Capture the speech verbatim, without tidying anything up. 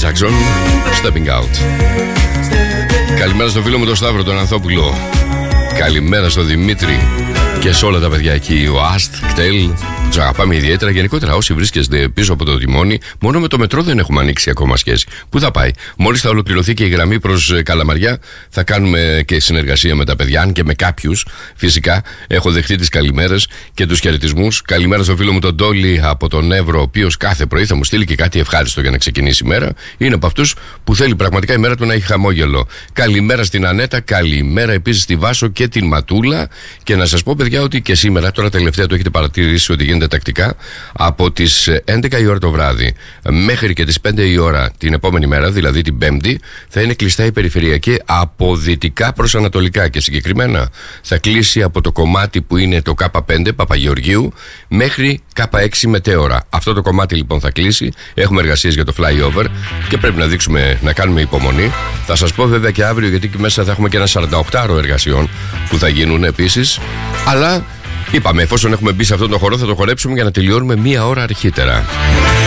Jackson, Stepping Out. Καλημέρα στο φίλο μου τον Σταύρο, τον Ανθόπουλο. Καλημέρα στο Δημήτρη και σε όλα τα παιδιά εκεί. Ο Αστ, Κτέλ, που τους αγαπάμε ιδιαίτερα. Γενικότερα, όσοι βρίσκεστε πίσω από το τιμόνι, μόνο με το μετρό δεν έχουμε ανοίξει ακόμα σχέση. Πού θα πάει? Μόλις θα ολοκληρωθεί και η γραμμή προς Καλαμαριά, θα κάνουμε και συνεργασία με τα παιδιά, αν και με κάποιους. Φυσικά, έχω δεχτεί τις καλημέρες και τους χαιρετισμούς. Καλημέρα στο φίλο μου τον Τόλι από τον Εύρο, ο οποίος κάθε πρωί θα μου στείλει και κάτι ευχάριστο για να ξεκινήσει η μέρα. Είναι από αυτούς που θέλει πραγματικά η μέρα του να έχει χαμόγελο. Καλημέρα στην Ανέτα, καλημέρα επίσης στη Βάσο και την Ματούλα. Και να σας πω, παιδιά, ότι και σήμερα, τώρα τελευταία το έχετε παρατηρήσει ότι γίνεται τακτικά, από τις έντεκα η ώρα το βράδυ μέχρι και τις πέντε η ώρα την επόμενη μέρα, δηλαδή την Πέμπτη, θα είναι κλειστά η περιφερειακή από δυτικά προς ανατολικά. Και συγκεκριμένα θα κλείσει από το κομμάτι που είναι το Κ πέντε Παπαγεωργίου μέχρι Κ έξι Μετέωρα. Αυτό το κομμάτι λοιπόν θα κλείσει. Έχουμε εργασίες για το flyover και πρέπει να δείξουμε, να κάνουμε υπομονή. Θα σας πω βέβαια και αύριο, γιατί και μέσα θα έχουμε και ένα σαρανταοκτάωρο εργασιών που θα γίνουν επίσης. Αλλά είπαμε, εφόσον έχουμε μπει σε αυτόν τον χώρο, θα το χορέψουμε για να τελειώνουμε μία ώρα αρχίτερα.